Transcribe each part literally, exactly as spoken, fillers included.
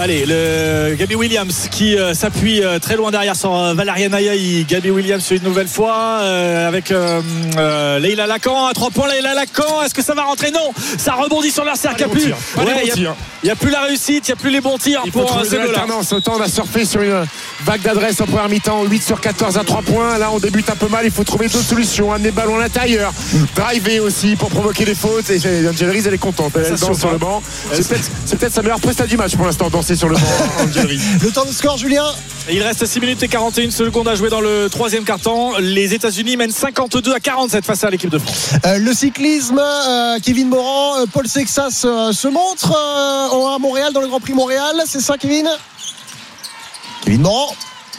Allez, le Gabi Williams qui euh, s'appuie euh, très loin derrière sur euh, Valériane Ayaï. Gabi Williams une nouvelle fois euh, avec euh, euh, Leïla Lacan à trois points. Leïla Lacan, est-ce que ça va rentrer? Non, ça rebondit sur l'arrière. Il n'y a, ouais, a plus la réussite, il n'y a plus les bons tirs. Il faut pour trouver l'alternance. Autant on a surfé sur une vague d'adresse en première mi-temps, huit sur quatorze à trois points. Là on débute un peu mal, il faut trouver d'autres solutions, amener le ballon à l'intérieur, driver aussi pour provoquer des fautes. Et Angel Reese elle est contente, elle, elle danse sur le banc. C'est peut-être, c'est peut-être sa meilleure prestation du match pour l'instant, danser sur le banc. Angel Reese. Le temps de score, Julien. Il reste six minutes et quarante et une secondes à jouer dans le troisième quart-temps. Les États-Unis mènent cinquante-deux à quarante-sept face à l'équipe de France. Euh, le cyclisme, euh, Kevin Morand, euh, Paul Sexas euh, se montre euh, à Montréal dans le Grand Prix Montréal. C'est ça, Kevin? Kevin Morand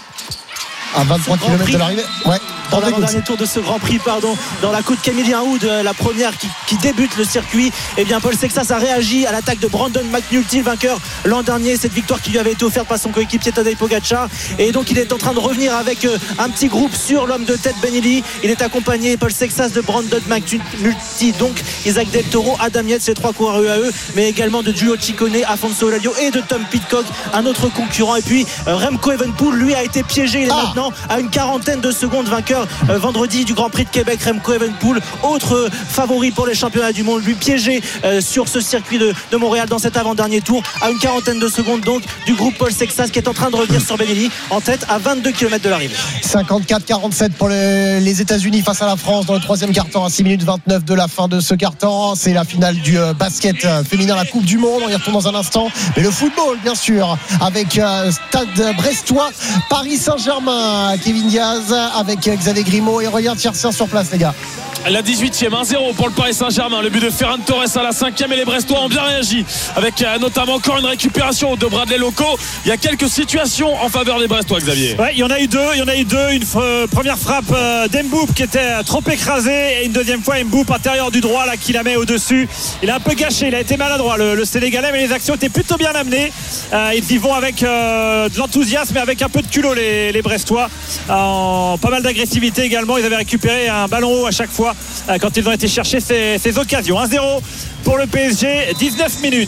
à vingt-trois kilomètres de l'arrivée. Ouais. Dans l'avant-dernier tour de ce Grand Prix, pardon, dans la côte Camille Hood, la première qui, qui débute le circuit. Et bien Paul Sexas a réagi à l'attaque de Brandon McNulty, le vainqueur l'an dernier, cette victoire qui lui avait été offerte par son coéquipier Tadej Pogacar. Et donc il est en train de revenir avec un petit groupe sur l'homme de tête Ben Hill. Il est accompagné, Paul Sexas, de Brandon McNulty, donc Isaac Del Toro, Adam Yates, ces trois coureurs U A E, mais également de Giulio Ciccone, Afonso Oladio et de Tom Pidcock, un autre concurrent. Et puis Remco Evenepoel, lui, a été piégé. Il est ah. maintenant à une quarantaine de secondes, vainqueur Euh, vendredi du Grand Prix de Québec. Remco Evenepoel, autre favori pour les championnats du monde, lui piégé euh, sur ce circuit de, de Montréal dans cet avant-dernier tour, à une quarantaine de secondes donc du groupe Paul Sexas, qui est en train de revenir sur Ben Hill en tête à vingt-deux kilomètres de l'arrivée. Cinquante-quatre quarante-sept pour les, les États-Unis face à la France dans le troisième quart-temps, à six minutes vingt-neuf de la fin de ce quart-temps. C'est la finale du euh, basket euh, féminin, la Coupe du Monde. On y retourne dans un instant, mais le football bien sûr, avec euh, Stade Brestois, Paris Saint-Germain, Kevin Diaz avec euh, Xavier Grimaud et Aurélien Tiersin sur place, les gars. La dix-huitième, un zéro pour le Paris Saint-Germain. Le but de Ferran Torres à la cinquième, et les Brestois ont bien réagi avec euh, notamment encore une récupération de Bradley Loco. Il y a quelques situations en faveur des Brestois, Xavier. Ouais, il y en a eu deux. Il y en a eu deux. Une f- première frappe euh, d'Mboup qui était trop écrasé, et une deuxième fois Mboup intérieur du droit là qui la met au-dessus. Il a un peu gâché, il a été maladroit le, le Sénégalais, mais les actions étaient plutôt bien amenées. Euh, ils y vont avec euh, de l'enthousiasme et avec un peu de culot, les, les Brestois, en pas mal d'agressivité également. Ils avaient récupéré un ballon haut à chaque fois euh, quand ils ont été chercher ces, ces occasions. Un zéro pour le P S G, dix-neuf minutes.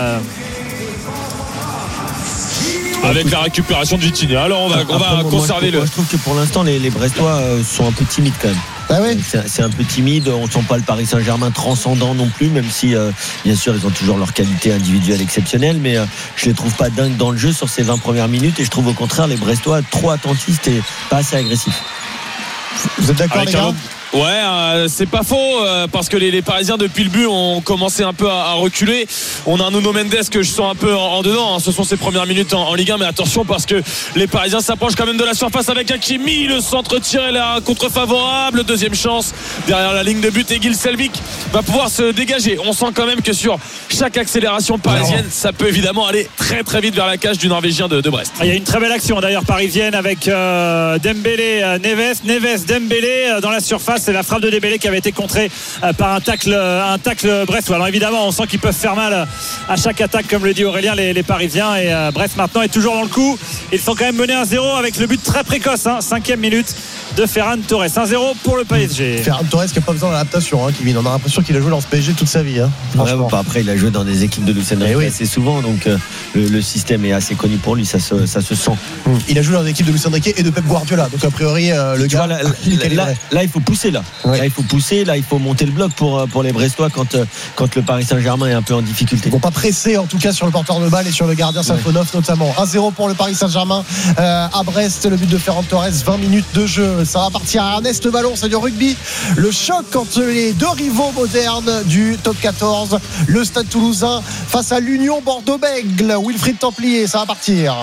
Avec la récupération de Vitinha. Alors on va, on va Après, moi, conserver moi, je trouve, le. moi, je trouve que pour l'instant les, les Brestois euh, sont un peu timides quand même. Ah ouais. c'est, c'est un peu timide. On ne sent pas le Paris Saint-Germain transcendant non plus, même si euh, bien sûr ils ont toujours leur qualité individuelle exceptionnelle, mais euh, je les trouve pas dingues dans le jeu sur ces vingt premières minutes, et je trouve au contraire les Brestois trop attentistes et pas assez agressifs. Vous êtes d'accord, Avec les gars? un... Ouais, euh, c'est pas faux, euh, parce que les, les Parisiens depuis le but ont commencé un peu à, à reculer. On a un Nuno Mendes que je sens un peu en, en dedans, hein. Ce sont ses premières minutes en, en Ligue un, mais attention parce que les Parisiens s'approchent quand même de la surface avec Hakimi. Le centre tiré là, un contre favorable, deuxième chance derrière la ligne de but, et Gil Selvik va pouvoir se dégager. On sent quand même que sur chaque accélération parisienne, ça peut évidemment aller très très vite vers la cage du Norvégien de, de Brest. Il y a une très belle action d'ailleurs parisienne avec euh, Dembélé, euh, Neves, Neves, Dembélé euh, dans la surface. C'est la frappe de Dembélé qui avait été contrée euh, par un tacle, un tacle brestois. Alors évidemment, on sent qu'ils peuvent faire mal à chaque attaque, comme le dit Aurélien, les, les Parisiens. Et euh, Brest maintenant est toujours dans le coup. Ils sont quand même menés un zéro avec le but très précoce, hein, cinquième minute de Ferran Torres. un zéro pour le P S G. Ferran Torres qui n'a pas besoin d'adaptation, hein, Kevin. On a l'impression qu'il a joué dans ce P S G toute sa vie. Hein, Ouais, bah, après il a joué dans des équipes de Luis Enrique oui. assez souvent, donc euh, le, le système est assez connu pour lui, ça se, ça se sent. Il a joué dans l'équipe de Luis Enrique et de Pep Guardiola, donc a priori euh, le Tu gars vois, là, il est là, là, là, il faut pousser là. Ouais. Là il faut pousser, là il faut monter le bloc pour, pour les Brestois quand, quand le Paris Saint-Germain est un peu en difficulté. Ils vont pas presser en tout cas sur le porteur de balle et sur le gardien Safonov ouais. notamment. un zéro pour le Paris Saint-Germain euh, à Brest, le but de Ferran Torres, vingt minutes de jeu. Ça va partir à Ernest Ballon, c'est du rugby. Le choc entre les deux rivaux modernes du top quatorze, le Stade Toulousain face à l'Union Bordeaux-Bègles. Wilfried Templier, ça va partir.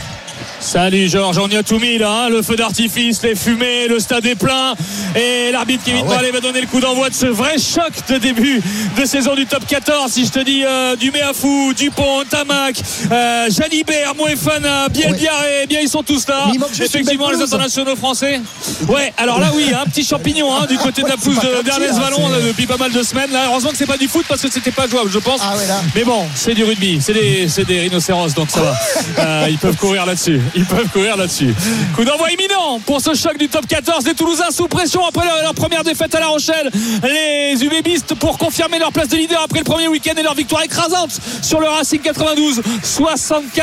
Salut Georges, on y a tout mis là, hein. Le feu d'artifice, les fumées, le stade est plein, et l'arbitre Kevin ah ouais. Ballet va donner le coup d'envoi de ce vrai choc de début de saison du top quatorze. Si je te dis euh, du Méafou, Dupont, Tamac, euh, Jalibert, Moefana, Bielbiaré, ouais. eh bien ils sont tous là. Effectivement les internationaux français. Ouais, alors là oui, un petit champignon hein, du côté de la pelouse de d'Ernest Vallon là, depuis pas mal de semaines. Là, heureusement que c'est pas du foot parce que c'était pas jouable, je pense. Ah ouais, mais bon, c'est du rugby, c'est des, c'est des rhinocéros, donc ça va. Euh, ils peuvent courir là-dessus. Ils peuvent courir là-dessus. Coup d'envoi imminent pour ce choc du top quatorze. Les Toulousains sous pression après leur, leur première défaite à La Rochelle. Les U V Bistes pour confirmer leur place de leader après le premier week-end et leur victoire écrasante sur le Racing quatre-vingt-douze soixante-quatre.